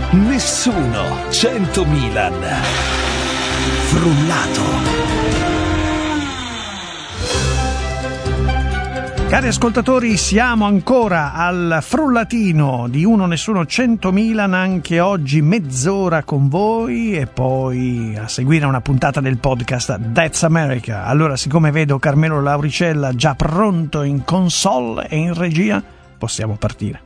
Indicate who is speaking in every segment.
Speaker 1: Nessuno 100 Milan. Frullato.
Speaker 2: Cari ascoltatori, siamo ancora al frullatino di Uno Nessuno 100 Milan, anche oggi mezz'ora con voi e poi a seguire una puntata del podcast That's America. Allora, siccome vedo Carmelo Lauricella già pronto in console e in regia, possiamo partire.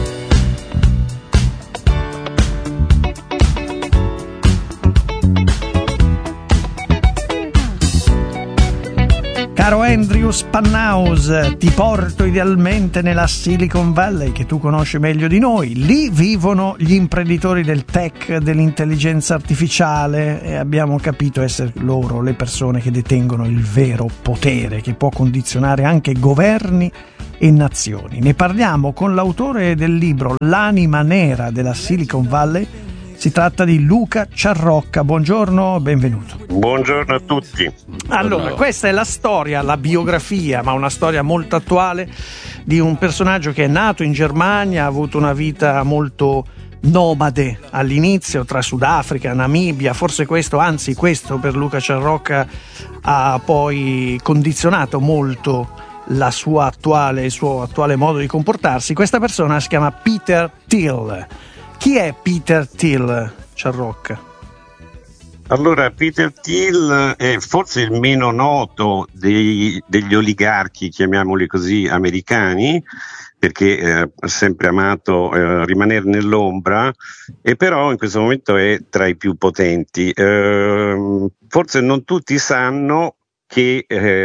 Speaker 2: Caro Andrew Spannaus, ti porto idealmente nella Silicon Valley, che tu conosci meglio di noi. Lì vivono gli imprenditori del tech, dell'intelligenza artificiale, e abbiamo capito essere loro le persone che detengono il vero potere, che può condizionare anche governi e nazioni. Ne parliamo con l'autore del libro L'anima nera della Silicon Valley. Si tratta di Luca Ciarrocca. Buongiorno, benvenuto.
Speaker 3: Buongiorno a tutti.
Speaker 2: Allora, questa è la storia, la biografia, ma una storia molto attuale, di un personaggio che è nato in Germania, ha avuto una vita molto nomade all'inizio, tra Sudafrica, Namibia. Forse questo per Luca Ciarrocca ha poi condizionato molto il suo attuale modo di comportarsi. Questa persona si chiama Peter Thiel. Chi è Peter Thiel, Ciarrocca?
Speaker 3: Allora, Peter Thiel è forse il meno noto degli oligarchi, chiamiamoli così, americani, perché ha sempre amato rimanere nell'ombra, e però in questo momento è tra i più potenti. Forse non tutti sanno che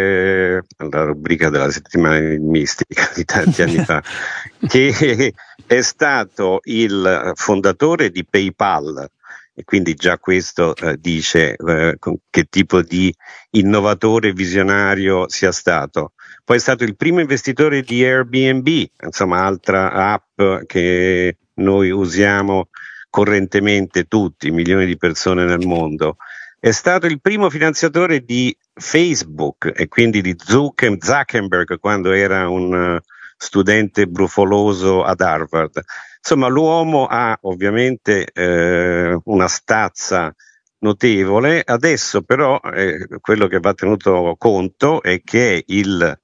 Speaker 3: la rubrica della settimana mistica di tanti anni fa, che è stato il fondatore di PayPal, e quindi già questo dice che tipo di innovatore visionario sia stato. Poi è stato il primo investitore di Airbnb, insomma altra app che noi usiamo correntemente tutti, milioni di persone nel mondo. È stato il primo finanziatore di Facebook e quindi di Zuckerberg quando era un studente brufoloso ad Harvard. Insomma, l'uomo ha ovviamente una stazza notevole. Adesso però quello che va tenuto conto è che è il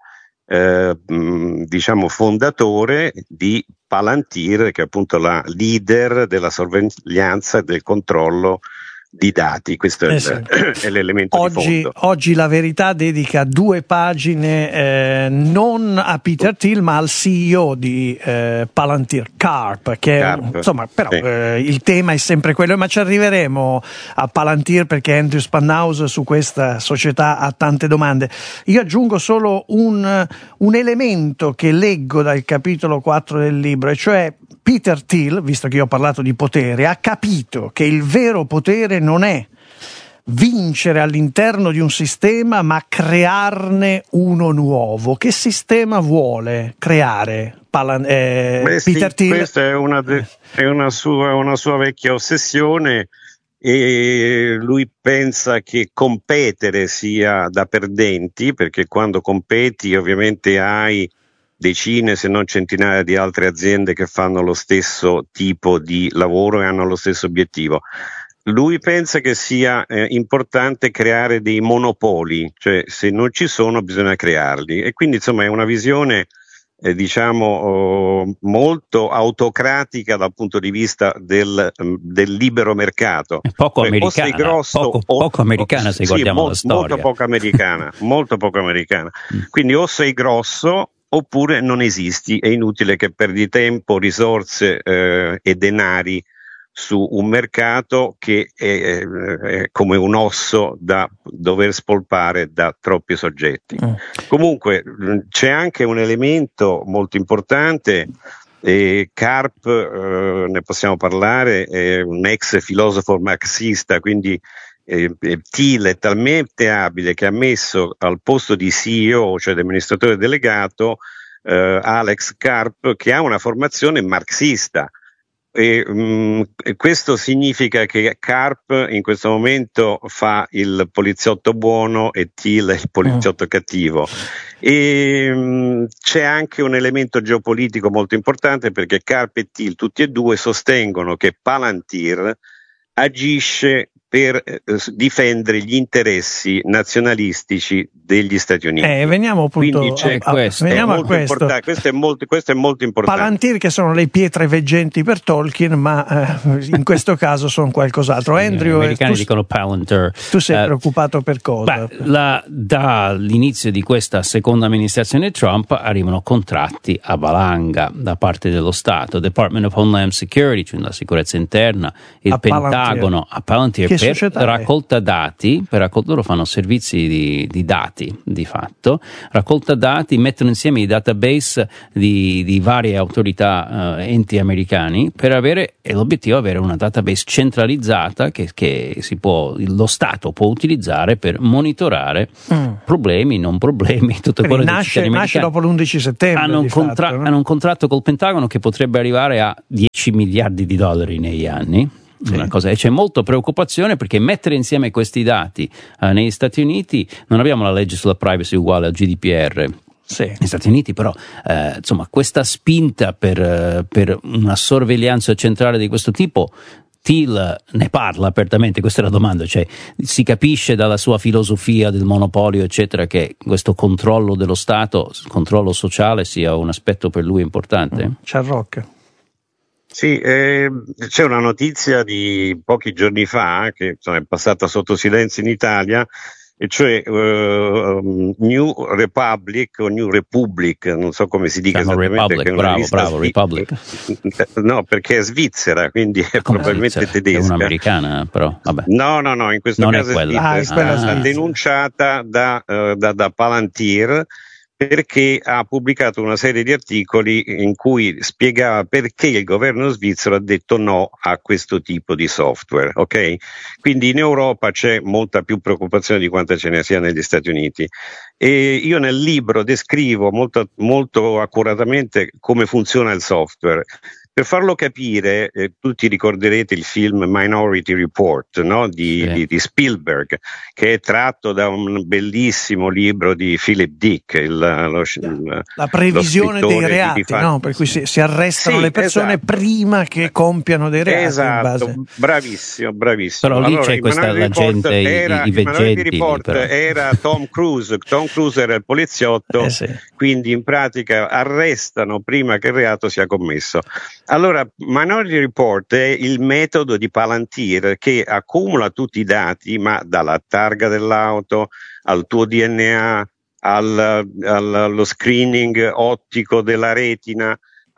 Speaker 3: fondatore di Palantir, che è appunto la leader della sorveglianza e del controllo di dati. Questo è l'elemento di fondo.
Speaker 2: Oggi La Verità dedica 2 pagine non a Peter Thiel ma al CEO di Palantir, Karp, insomma, però il tema è sempre quello, ma ci arriveremo a Palantir perché Andrew Spannaus su questa società ha tante domande. Io aggiungo solo un elemento che leggo dal capitolo 4 del libro, e cioè Peter Thiel, visto che io ho parlato di potere, ha capito che il vero potere non è vincere all'interno di un sistema, ma crearne uno nuovo. Che sistema vuole creare Peter Thiel?
Speaker 3: Questa è una sua vecchia ossessione, e lui pensa che competere sia da perdenti, perché quando competi ovviamente hai decine se non centinaia di altre aziende che fanno lo stesso tipo di lavoro e hanno lo stesso obiettivo. Lui pensa che sia importante creare dei monopoli, cioè se non ci sono bisogna crearli, e quindi insomma è una visione molto autocratica dal punto di vista del libero mercato.
Speaker 4: Poco americana se guardiamo la storia.
Speaker 3: Molto poco americana. Quindi o sei grosso oppure non esisti, è inutile che perdi tempo, risorse e denari su un mercato che è come un osso da dover spolpare da troppi soggetti. Comunque c'è anche un elemento molto importante. Karp, ne possiamo parlare, è un ex filosofo marxista, quindi Thiel è talmente abile che ha messo al posto di CEO, cioè di amministratore delegato, Alex Karp, che ha una formazione marxista. E questo significa che Karp in questo momento fa il poliziotto buono e Thiel è il poliziotto cattivo. E c'è anche un elemento geopolitico molto importante, perché Karp e Thiel tutti e due sostengono che Palantir agisce per difendere gli interessi nazionalistici degli Stati Uniti.
Speaker 2: Veniamo appunto veniamo a questo.
Speaker 3: Questo è molto importante.
Speaker 2: Palantir, che sono le pietre veggenti per Tolkien, ma in questo caso sono qualcos'altro. Andrew,
Speaker 1: gli americani dicono Palantir.
Speaker 2: Tu sei preoccupato per cosa?
Speaker 1: Dall'inizio di questa seconda amministrazione Trump arrivano contratti a valanga da parte dello Stato, Department of Homeland Security, cioè la sicurezza interna, il Pentagono, a Palantir, per raccolta dati, loro fanno servizi di dati di fatto, raccolta dati, mettono insieme i database di varie autorità, enti americani, per avere, e l'obiettivo è avere una database centralizzata che lo Stato può utilizzare per monitorare problemi, non problemi, tutto quello che
Speaker 2: nasce dopo l'11 settembre.
Speaker 1: Hanno un contratto col Pentagono che potrebbe arrivare a 10 miliardi di dollari negli anni. Una cosa, e c'è molta preoccupazione perché mettere insieme questi dati negli Stati Uniti, non abbiamo la legge sulla privacy uguale al GDPR negli Stati Uniti, però insomma questa spinta per una sorveglianza centrale di questo tipo, Thiel ne parla apertamente, questa è la domanda, cioè si capisce dalla sua filosofia del monopolio eccetera che questo controllo dello Stato, controllo sociale, sia un aspetto per lui importante?
Speaker 2: Ciarrocca.
Speaker 3: Sì, c'è una notizia di pochi giorni fa che è passata sotto silenzio in Italia, e cioè New Republic o New Republic, non so come si dica esattamente.
Speaker 1: Republic, bravo, Republic.
Speaker 3: No, perché è svizzera, quindi è probabilmente tedesca.
Speaker 1: È un'americana, però, vabbè.
Speaker 3: No, in questo
Speaker 1: non
Speaker 3: caso è stata denunciata da Palantir, perché ha pubblicato una serie di articoli in cui spiegava perché il governo svizzero ha detto no a questo tipo di software, ok? Quindi in Europa c'è molta più preoccupazione di quanta ce ne sia negli Stati Uniti. E io nel libro descrivo molto accuratamente come funziona il software. Per farlo capire, tutti ricorderete il film Minority Report, no? di Spielberg, che è tratto da un bellissimo libro di Philip Dick,
Speaker 2: la previsione dei reati, no? Per cui si arrestano le persone prima che compiano dei reati.
Speaker 3: Esatto, bravissimo.
Speaker 1: Però lì c'è questa la gente, i veggenti.
Speaker 3: Report era Tom Cruise era il poliziotto, quindi in pratica arrestano prima che il reato sia commesso. Allora, Minority Report è il metodo di Palantir che accumula tutti i dati, ma dalla targa dell'auto al tuo DNA, allo screening ottico della retina,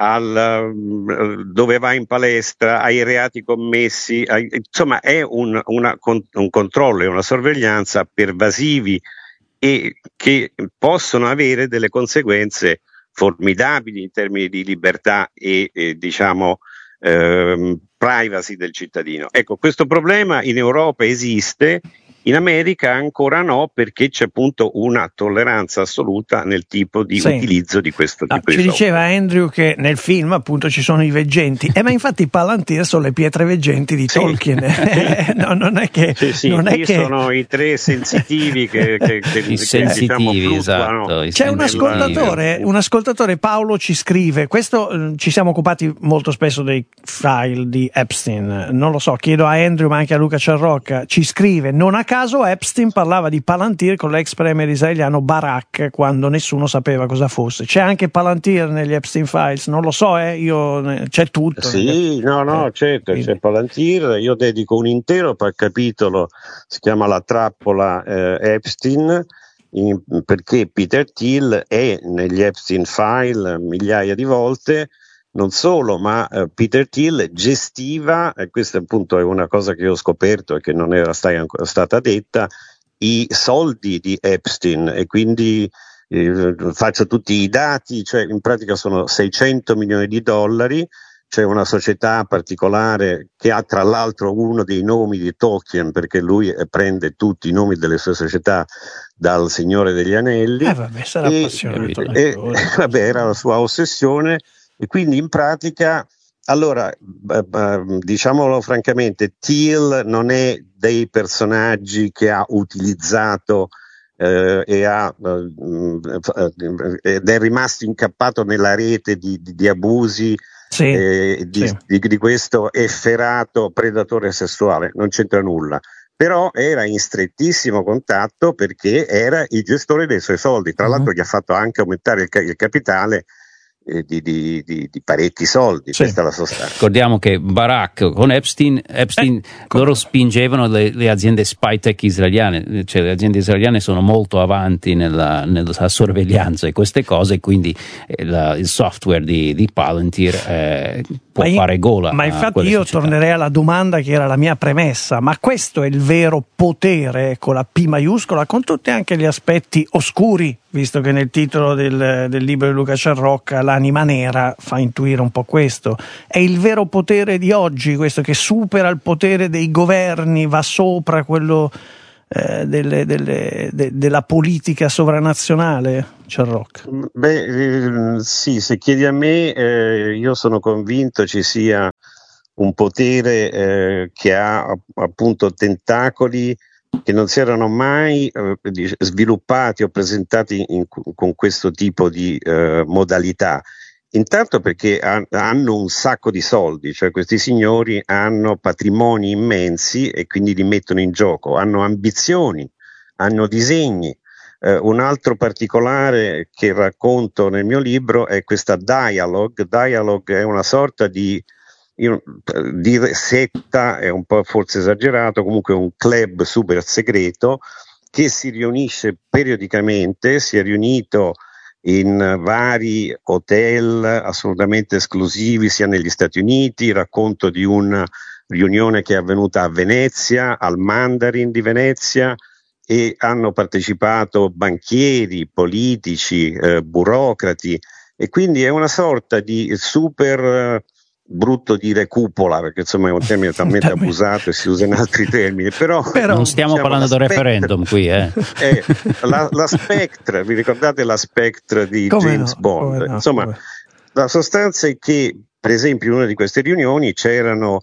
Speaker 3: dove vai in palestra, ai reati commessi, insomma è un controllo e una sorveglianza pervasivi e che possono avere delle conseguenze formidabili in termini di libertà e privacy del cittadino. Ecco, questo problema in Europa esiste, in America ancora no, perché c'è appunto una tolleranza assoluta nel tipo di utilizzo di questo tipo di
Speaker 2: software. Ci diceva Andrew che nel film appunto ci sono i veggenti, ma infatti Palantir sono le pietre veggenti di Tolkien. No, non è che
Speaker 3: sono i tre sensitivi che
Speaker 1: sensitivi, esatto.
Speaker 2: C'è un ascoltatore, Paolo, ci scrive, questo ci siamo occupati molto spesso dei file di Epstein, non lo so, chiedo a Andrew ma anche a Luca Ciarrocca, ci scrive: non a caso Epstein parlava di Palantir con l'ex premier israeliano Barak quando nessuno sapeva cosa fosse. C'è anche Palantir negli Epstein Files? Non lo so, c'è tutto.
Speaker 3: Sì, certo, c'è Palantir. Io dedico un intero capitolo, si chiama La trappola Epstein, perché Peter Thiel è negli Epstein File migliaia di volte. Non solo, ma Peter Thiel gestiva, e questa appunto è una cosa che ho scoperto e che non era stata detta, i soldi di Epstein, e quindi faccio tutti i dati, cioè in pratica sono 600 milioni di dollari. C'è una società particolare che ha tra l'altro uno dei nomi di Tolkien, perché lui prende tutti i nomi delle sue società dal Signore degli Anelli.
Speaker 2: Sarà appassionato.
Speaker 3: Era la sua ossessione. E quindi in pratica Allora, diciamolo francamente, Thiel non è dei personaggi che ha utilizzato ed è rimasto incappato nella rete di abusi di questo efferato predatore sessuale, non c'entra nulla. Però era in strettissimo contatto perché era il gestore dei suoi soldi, tra l'altro gli ha fatto anche aumentare il capitale di parecchi soldi, questa è la sostanza.
Speaker 1: Ricordiamo che Barak con Epstein loro spingevano le aziende spy tech israeliane, cioè le aziende israeliane sono molto avanti nella sorveglianza e queste cose, quindi il software di Palantir può fare gola.
Speaker 2: Ma infatti io tornerei alla domanda che era la mia premessa: ma questo è il vero potere con la P maiuscola, con tutti anche gli aspetti oscuri, visto che nel titolo del libro di Luca Ciarrocca l'anima nera fa intuire un po' questo? È il vero potere di oggi, questo che supera il potere dei governi, va sopra quello della politica sovranazionale, Ciarrocca?
Speaker 3: Sì, se chiedi a me, io sono convinto ci sia un potere che ha appunto tentacoli che non si erano mai sviluppati o presentati con questo tipo di modalità. Intanto perché hanno un sacco di soldi, cioè questi signori hanno patrimoni immensi e quindi li mettono in gioco, hanno ambizioni, hanno disegni. Un altro particolare che racconto nel mio libro è questa Dialogue. Dialogue è una sorta di setta, è un po' forse esagerato, comunque un club super segreto che si riunisce periodicamente, si è riunito in vari hotel assolutamente esclusivi sia negli Stati Uniti. Racconto di una riunione che è avvenuta a Venezia, al Mandarin di Venezia, e hanno partecipato banchieri, politici, burocrati, e quindi è una sorta di super brutto dire cupola, perché insomma è un termine talmente abusato e si usa in altri termini, però
Speaker 1: non stiamo parlando del referendum qui,
Speaker 3: la Spectre, vi ricordate la Spectre di James Bond? Insomma, la sostanza è che per esempio in una di queste riunioni c'erano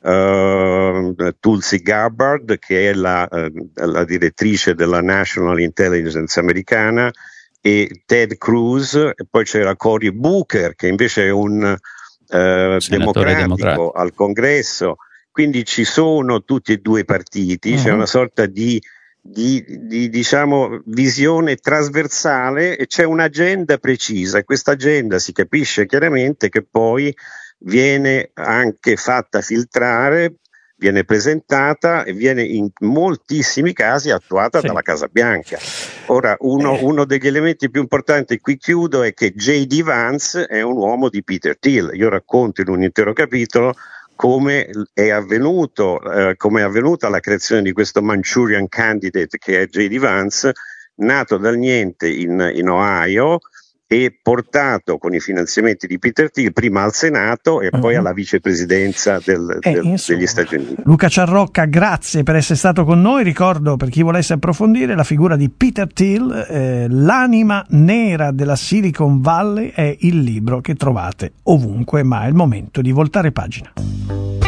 Speaker 3: Tulsi Gabbard, che è la direttrice della National Intelligence americana, e Ted Cruz, e poi c'era Cory Booker, che invece è un democratico al Congresso. Quindi ci sono tutti e due i partiti, c'è una sorta di diciamo visione trasversale e c'è un'agenda precisa, e questa agenda si capisce chiaramente che poi viene anche fatta filtrare, viene presentata e viene in moltissimi casi attuata dalla Casa Bianca. Ora, uno degli elementi più importanti, qui chiudo, è che J.D. Vance è un uomo di Peter Thiel. Io racconto in un intero capitolo come è avvenuta la creazione di questo Manchurian Candidate che è J.D. Vance, nato dal niente in Ohio e portato con i finanziamenti di Peter Thiel prima al Senato e poi alla vicepresidenza degli Stati Uniti.
Speaker 2: Luca Ciarrocca, grazie per essere stato con noi. Ricordo, per chi volesse approfondire, la figura di Peter Thiel, l'anima nera della Silicon Valley, è il libro che trovate ovunque, ma è il momento di voltare pagina.